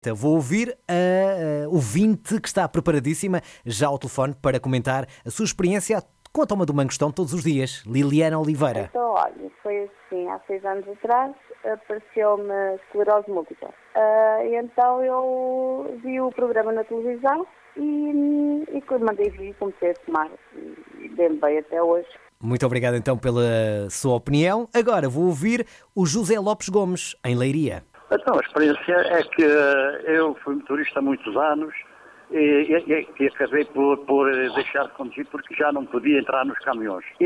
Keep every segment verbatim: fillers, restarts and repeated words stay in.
Então, vou ouvir a, a ouvinte que está preparadíssima já ao telefone para comentar a sua experiência com a toma do mangostão todos os dias. Liliana Oliveira. Então, olha, foi assim, há seis anos atrás apareceu-me esclerose múltipla. Uh, e então eu vi o programa na televisão e, e quando mandei vir comecei a tomar e dei-me bem até hoje. Muito obrigado então pela sua opinião. Agora vou ouvir o José Lopes Gomes, em Leiria. Então, a experiência é que eu fui motorista há muitos anos e, e, e acabei por, por deixar de conduzir porque já não podia entrar nos caminhões. E,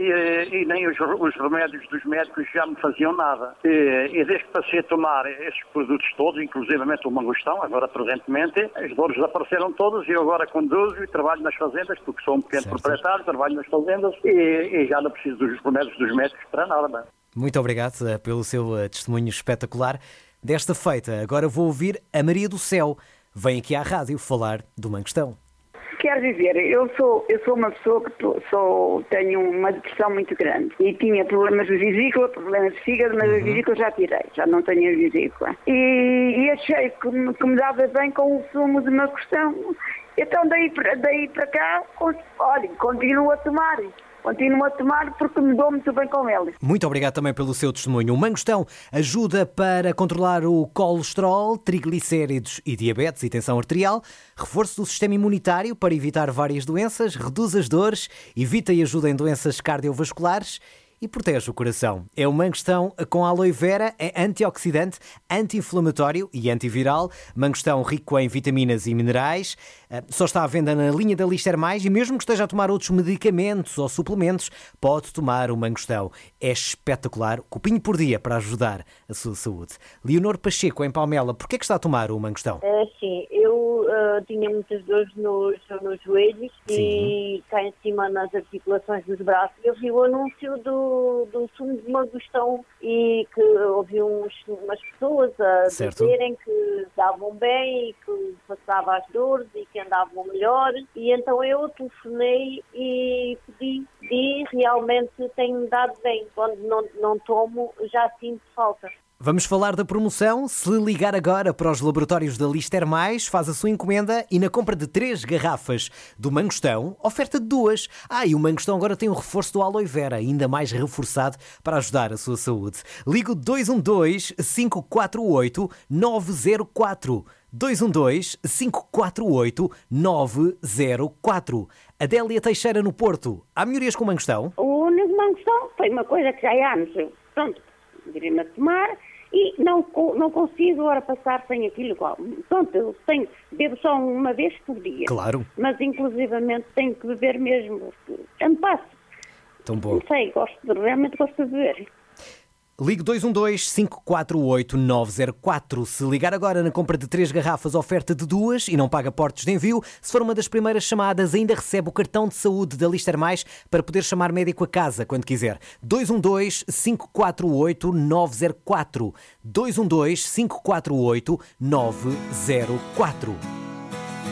e, e nem os, os remédios dos médicos já me faziam nada. E, e desde que passei a tomar esses produtos todos, inclusivamente o mangostão, agora presentemente, as dores desapareceram todas e eu agora conduzo e trabalho nas fazendas, porque sou um pequeno certo. proprietário, trabalho nas fazendas e, e já não preciso dos remédios dos médicos para nada. Muito obrigado pelo seu testemunho espetacular. Desta feita, agora vou ouvir a Maria do Céu. Vem aqui à rádio falar do mangostão. Quero dizer, eu sou, eu sou uma pessoa que tô, sou, tenho uma depressão muito grande e tinha problemas de vesícula, problemas de fígado, mas uhum. a vesícula já tirei, já não tenho a vesícula. E, e achei que me, que me dava bem com o sumo de mangostão. Então daí, daí para cá, olha, continuo a tomar. Continuo a tomar porque me dou muito bem com ele. Muito obrigado também pelo seu testemunho. O mangostão ajuda para controlar o colesterol, triglicéridos e diabetes e tensão arterial, reforço do sistema imunitário para evitar várias doenças, reduz as dores, evita e ajuda em doenças cardiovasculares e protege o coração. É o mangostão com aloe vera, é antioxidante, anti-inflamatório e antiviral. Mangostão rico em vitaminas e minerais. Só está à venda na linha da Lister Mais e mesmo que esteja a tomar outros medicamentos ou suplementos, pode tomar o mangostão. É espetacular, copinho por dia para ajudar a sua saúde. Leonor Pacheco, em Palmela, porquê é que está a tomar o mangostão? É, sim, eu uh, tinha muitas dores nos, nos joelhos sim. e cá em cima nas articulações dos braços. Eu vi o anúncio do, do sumo de mangostão e que ouvi uns, umas pessoas a certo. dizerem que davam bem e que passava as dores e que andavam melhor, e então eu telefonei e pedi e realmente tem-me dado bem. Quando não, não tomo, já sinto falta. Vamos falar da promoção. Se ligar agora para os laboratórios da Lister Mais, faz a sua encomenda e na compra de três garrafas do mangostão, oferta de duas. Ah, e o mangostão agora tem o reforço do aloe vera, ainda mais reforçado para ajudar a sua saúde. Ligo dois um dois, cinco quatro oito, nove zero quatro. dois um dois, cinco quatro oito, nove zero quatro. Adélia Teixeira, no Porto. Há melhorias com o mangostão? O único mangostão foi uma coisa que já há anos. Pronto, virei-me a tomar e não, não consigo agora passar sem aquilo igual. Pronto, eu tenho, bebo só uma vez por dia. Claro. Mas inclusivamente tenho que beber mesmo. Eu não passo. Tão bom. Não sei, gosto de, realmente gosto de beber. Ligue dois um dois, cinco quatro oito, nove zero quatro. Se ligar agora na compra de três garrafas, oferta de duas e não paga portos de envio, se for uma das primeiras chamadas, ainda recebe o cartão de saúde da Lister Mais para poder chamar médico a casa quando quiser. dois um dois, cinco quatro oito, nove zero quatro. dois um dois, cinco quatro oito, nove zero quatro.